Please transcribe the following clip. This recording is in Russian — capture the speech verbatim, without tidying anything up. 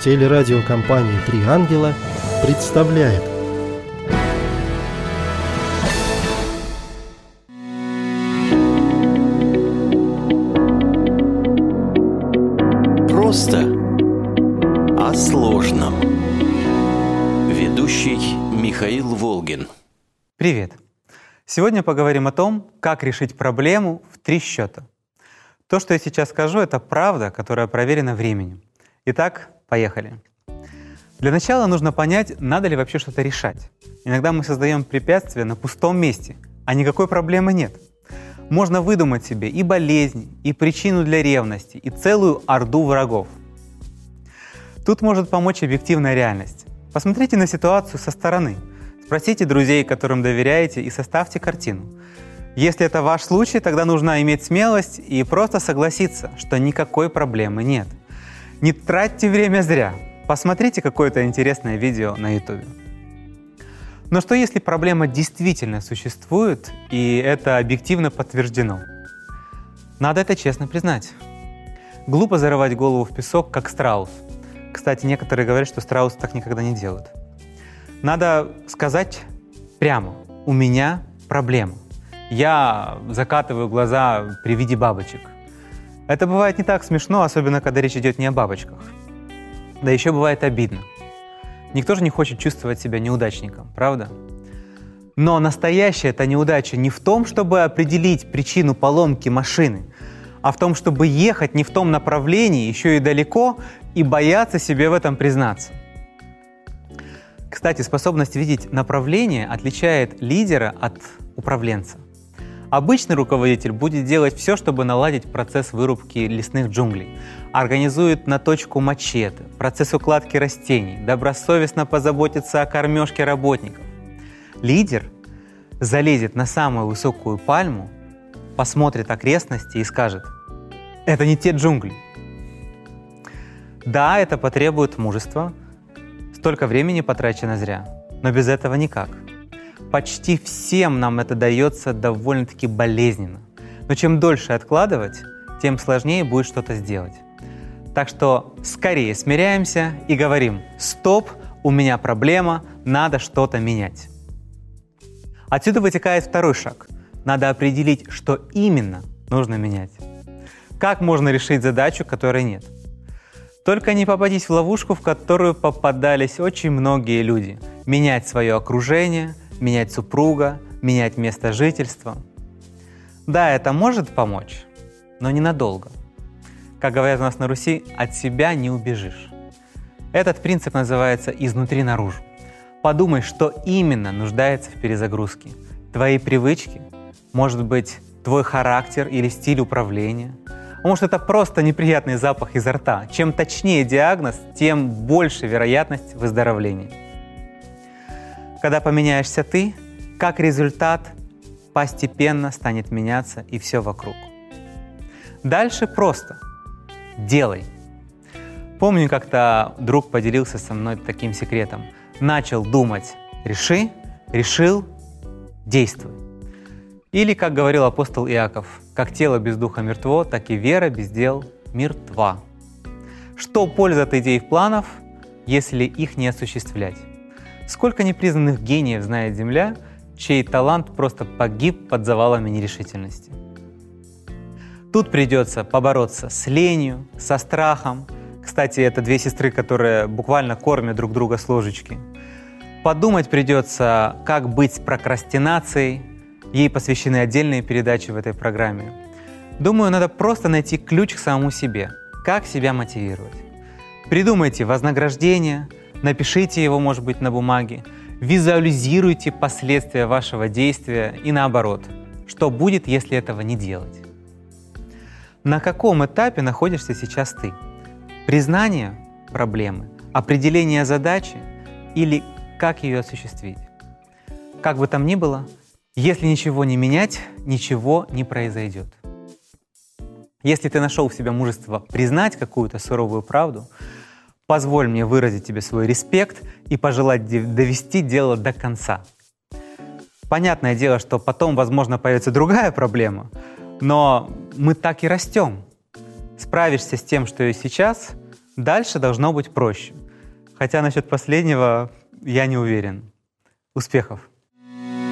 Телерадиокомпания «Три ангела» представляет. Просто о сложном. Ведущий Михаил Волгин. Привет! Сегодня поговорим о том, как решить проблему в три счета. То, что я сейчас скажу, это правда, которая проверена временем. Итак, поехали. Для начала нужно понять, надо ли вообще что-то решать. Иногда мы создаем препятствия на пустом месте, а никакой проблемы нет. Можно выдумать себе и болезнь, и причину для ревности, и целую орду врагов. Тут может помочь объективная реальность. Посмотрите на ситуацию со стороны. Спросите друзей, которым доверяете, и составьте картину. Если это ваш случай, тогда нужно иметь смелость и просто согласиться, что никакой проблемы нет. Не тратьте время зря. Посмотрите какое-то интересное видео на ютубе. Но что если проблема действительно существует, и это объективно подтверждено? Надо это честно признать. Глупо зарывать голову в песок, как страус. Кстати, некоторые говорят, что страусы так никогда не делают. Надо сказать прямо: у меня проблема. Я закатываю глаза при виде бабочек. Это бывает не так смешно, особенно когда речь идет не о бабочках. Да еще бывает обидно. Никто же не хочет чувствовать себя неудачником, правда? Но настоящая эта неудача не в том, чтобы определить причину поломки машины, а в том, чтобы ехать не в том направлении, еще и далеко, и бояться себе в этом признаться. Кстати, способность видеть направление отличает лидера от управленца. Обычный руководитель будет делать все, чтобы наладить процесс вырубки лесных джунглей, организует на точку мачете, процесс укладки растений, добросовестно позаботится о кормежке работников. Лидер залезет на самую высокую пальму, посмотрит окрестности и скажет: «Это не те джунгли». Да, это потребует мужества, столько времени потрачено зря, но без этого никак. Почти всем нам это дается довольно-таки болезненно. Но чем дольше откладывать, тем сложнее будет что-то сделать. Так что скорее смиряемся и говорим: «Стоп, у меня проблема, надо что-то менять». Отсюда вытекает второй шаг. Надо определить, что именно нужно менять. Как можно решить задачу, которой нет? Только не попадись в ловушку, в которую попадались очень многие люди. Менять свое окружение, менять супруга, менять место жительства. Да, это может помочь, но ненадолго. Как говорят у нас на Руси, от себя не убежишь. Этот принцип называется «изнутри наружу». Подумай, что именно нуждается в перезагрузке. Твои привычки, может быть, твой характер или стиль управления. А может, это просто неприятный запах изо рта. Чем точнее диагноз, тем больше вероятность выздоровления. Когда поменяешься ты, как результат постепенно станет меняться и все вокруг. Дальше просто. Делай. Помню, как-то друг поделился со мной таким секретом. Начал думать — реши, решил — действуй. Или, как говорил апостол Иаков, как тело без духа мертво, так и вера без дел мертва. Что польза от идей и планов, если их не осуществлять? Сколько непризнанных гениев знает Земля, чей талант просто погиб под завалами нерешительности. Тут придется побороться с ленью, со страхом. Кстати, это две сестры, которые буквально кормят друг друга с ложечки. Подумать придется, как быть с прокрастинацией. Ей посвящены отдельные передачи в этой программе. Думаю, надо просто найти ключ к самому себе. Как себя мотивировать? Придумайте вознаграждение, напишите его, может быть, на бумаге, визуализируйте последствия вашего действия и наоборот, что будет, если этого не делать. На каком этапе находишься сейчас ты? Признание проблемы, определение задачи или как ее осуществить? Как бы там ни было, если ничего не менять, ничего не произойдет. Если ты нашел в себе мужество признать какую-то суровую правду, позволь мне выразить тебе свой респект и пожелать довести дело до конца. Понятное дело, что потом, возможно, появится другая проблема, но мы так и растем. Справишься с тем, что есть сейчас, Дальше должно быть проще. Хотя насчет последнего я не уверен. Успехов!